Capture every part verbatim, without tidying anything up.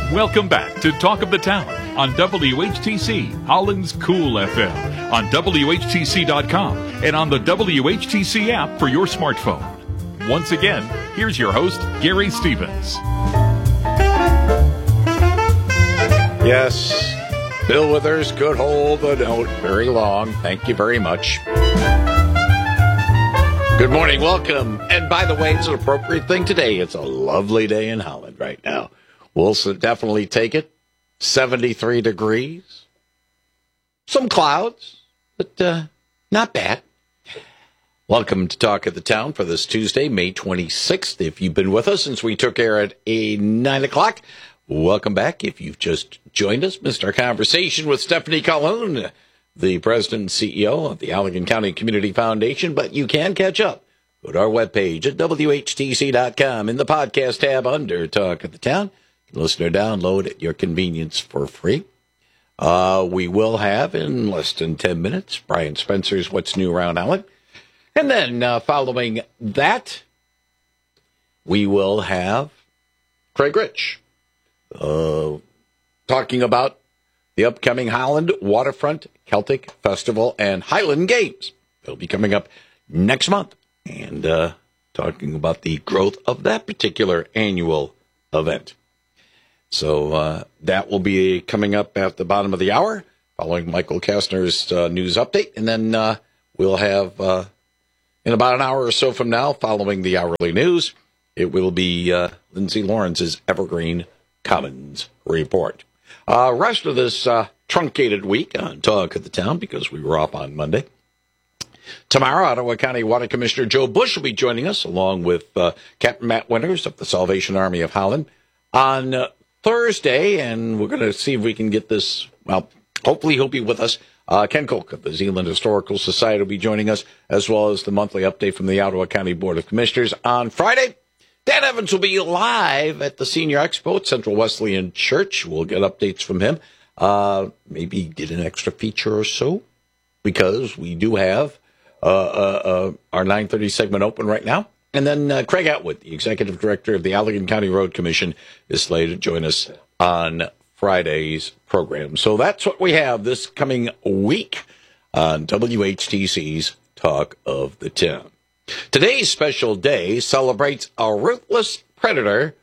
Welcome back to Talk of the Town on W H T C, Holland's Cool F M, on W H T C dot com, and on the W H T C app for your smartphone. Once again, here's your host, Gary Stevens. Yes, Bill Withers could hold the note very long. Thank you very much. Good morning, welcome. And by the way, it's an appropriate thing today. It's a lovely day in Holland right now. We'll definitely take it. seventy-three degrees. Some clouds, but uh, not bad. Welcome to Talk of the Town for this Tuesday, May twenty-sixth. If you've been with us since we took air at a nine o'clock, welcome back. If you've just joined us, missed our conversation with Stephanie Calhoun, the president and C E O of the Allegan County Community Foundation, but you can catch up. Go to our webpage at W H T C dot com in the podcast tab under Talk of the Town. You can listen or download at your convenience for free. Uh, we will have in less than ten minutes Brian Spencer's What's New Around Allen. And then uh, following that, we will have Craig Rich uh, talking about the upcoming Holland Waterfront Celtic Festival and Highland Games. They'll be coming up next month and uh, talking about the growth of that particular annual event. So uh, that will be coming up at the bottom of the hour, following Michael Kastner's uh, news update. And then uh, we'll have, uh, in about an hour or so from now, following the hourly news, it will be uh, Lindsay Lawrence's Evergreen Commons Report. Uh, rest of this uh, truncated week on Talk of the Town, because we were off on Monday. Tomorrow, Ottawa County Water Commissioner Joe Bush will be joining us, along with uh, Captain Matt Winters of the Salvation Army of Holland, on uh, Thursday, and we're going to see if we can get this, well, hopefully he'll be with us. Uh, Ken Kolk of the Zeeland Historical Society will be joining us, as well as the monthly update from the Ottawa County Board of Commissioners on Friday. Dan Evans will be live at the Senior Expo at Central Wesleyan Church. We'll get updates from him. Uh, maybe get an extra feature or so, because we do have uh, uh, uh, our nine thirty segment open right now. And then uh, Craig Atwood, the Executive Director of the Allegan County Road Commission, is slated to join us on Friday's program. So that's what we have this coming week on W H T C's Talk of the Town. Today's special day celebrates a ruthless predator.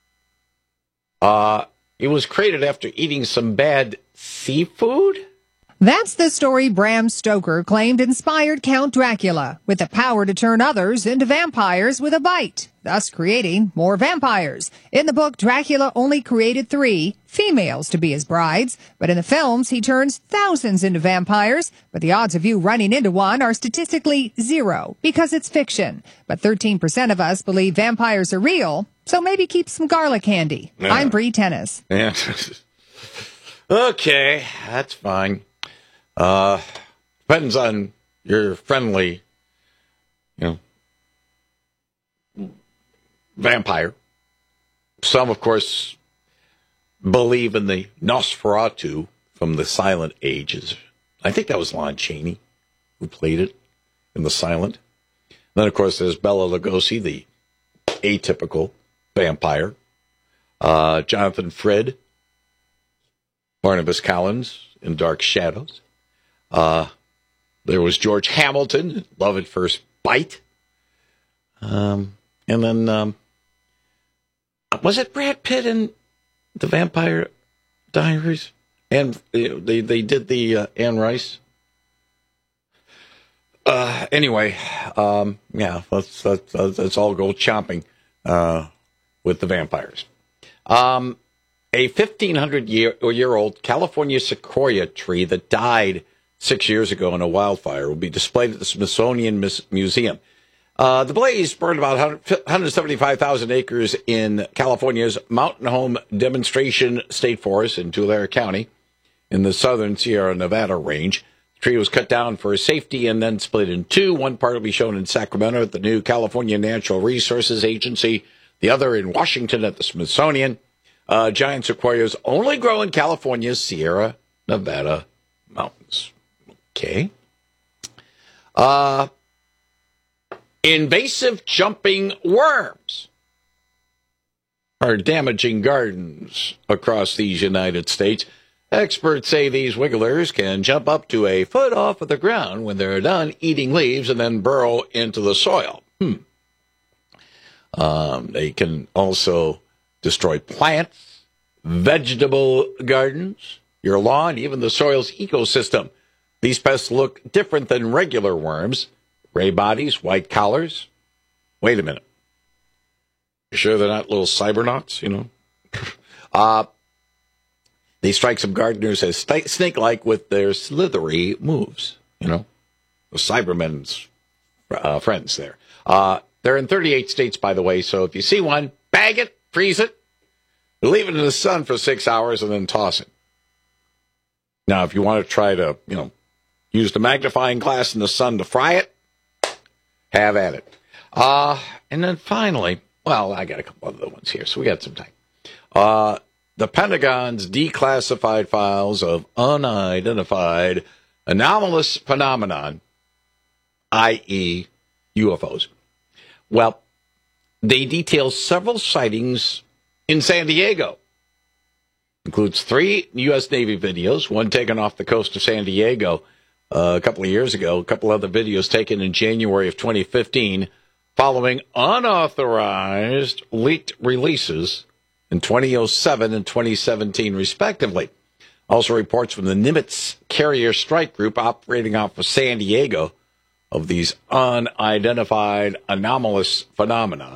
Uh, it was created after eating some bad seafood. That's the story Bram Stoker claimed inspired Count Dracula, with the power to turn others into vampires with a bite, thus creating more vampires. In the book, Dracula only created three females to be his brides, but in the films, he turns thousands into vampires, but the odds of you running into one are statistically zero, because it's fiction. But thirteen percent of us believe vampires are real, so maybe keep some garlic handy. Yeah. I'm Bree Tennis. Yeah. Okay, that's fine. Uh, depends on your friendly, you know, vampire. Some, of course, believe in the Nosferatu from the Silent Ages. I think that was Lon Chaney who played it in the Silent. Then, of course, there's Bela Lugosi, the atypical vampire. Uh, Jonathan Frid, Barnabas Collins in Dark Shadows. Uh, there was George Hamilton, Love at First Bite. Um, and then, um, was it Brad Pitt in The Vampire Diaries? And they, they did the uh, Anne Rice. Uh, anyway, um, yeah, let's, let's, let's all go chomping, uh, with the vampires. Um, a fifteen hundred year, year old California sequoia tree that died six years ago in a wildfire will be displayed at the Smithsonian Museum. Uh, the blaze burned about one hundred seventy-five thousand acres in California's Mountain Home Demonstration State Forest in Tulare County in the southern Sierra Nevada range. The tree was cut down for safety and then split in two. One part will be shown in Sacramento at the new California Natural Resources Agency, the other in Washington at the Smithsonian. Uh, giant sequoias only grow in California's Sierra Nevada mountains. Okay. Uh, invasive jumping worms are damaging gardens across these United States. Experts say these wigglers can jump up to a foot off of the ground when they're done eating leaves and then burrow into the soil. Hmm. Um, they can also destroy plants, vegetable gardens, your lawn, even the soil's ecosystem. These pests look different than regular worms. Gray bodies, white collars. Wait a minute. You sure they're not little cybernauts, you know? uh, they strike some gardeners as st- snake-like with their slithery moves, you know? The Cybermen's uh, friends there. Uh, they're in thirty-eight states, by the way, so if you see one, bag it, freeze it, leave it in the sun for six hours, and then toss it. Now, if you want to try to, you know, use the magnifying glass in the sun to fry it, have at it. Uh, and then finally, well, I got a couple other ones here, so we got some time. Uh, the Pentagon's declassified files of unidentified anomalous phenomenon, that is U F Os. Well, they detail several sightings in San Diego. Includes three U S Navy videos, one taken off the coast of San Diego uh, a couple of years ago, a couple other videos taken in January of twenty fifteen, following unauthorized leaked releases in twenty oh seven and twenty seventeen, respectively. Also reports from the Nimitz Carrier Strike Group operating off of San Diego of these unidentified anomalous phenomena.